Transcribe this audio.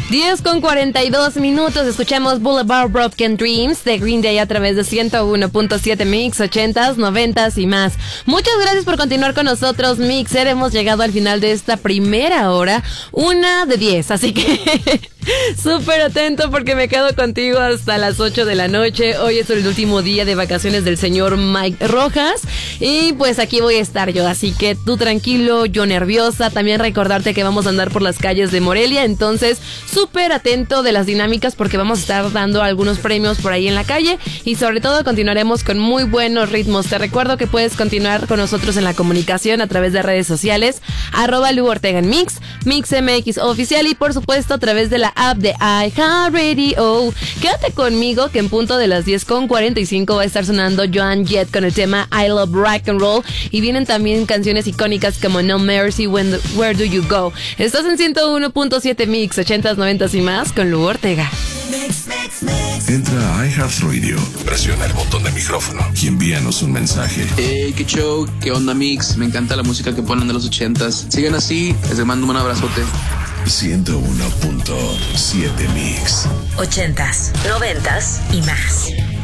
10:42. Escuchamos Boulevard Broken Dreams de Green Day a través de 101.7 Mix, 80s, 90s y más. Muchas gracias por continuar con nosotros, Mixer. Hemos llegado al final de esta primera hora, 1:10, así que súper atento porque me quedo contigo hasta las 8 de la noche. Hoy es el último día de vacaciones del señor Mike Rojas y pues aquí voy a estar yo, así que tú tranquilo, yo nerviosa. También recordarte que vamos a andar por las calles de Morelia, entonces súper atento de las dinámicas porque vamos a estar dando algunos premios por ahí en la calle y sobre todo continuaremos con muy buenos ritmos. Te recuerdo que puedes continuar con nosotros en la comunicación a través de redes sociales, @Lu Ortega en Mix, MixMX Oficial y por supuesto a través de la app de iHeartRadio. Quédate conmigo que en punto de las 10:45 va a estar sonando Joan Jett con el tema I Love Rock and Roll y vienen también canciones icónicas como No Mercy, Where Do You Go. Estás en 101.7 Mix, 80s, 90s y más con Lu Ortega. Entra a iHeartRadio, presiona el botón de micrófono y envíanos un mensaje. Hey, qué show, qué onda Mix, me encanta la música que ponen de los 80s. Sigan así, les mando un abrazote. 101.7 Mix. 80s, 90s y más.